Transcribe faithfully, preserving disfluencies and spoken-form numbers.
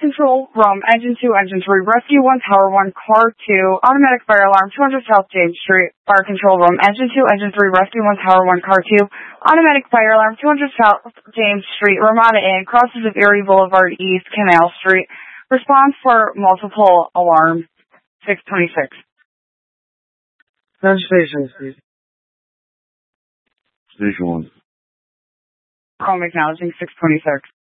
control room, engine two, engine three, rescue one, tower one, car two, automatic fire alarm, two hundred South James Street, fire control room, engine two, engine three, rescue one, tower one, car two, automatic fire alarm, two hundred South James Street, Ramada Inn, crosses of Erie Boulevard East, Canal Street. Response for multiple alarm, six twenty-six. Station, please. Station one. Chrome acknowledging six twenty-six.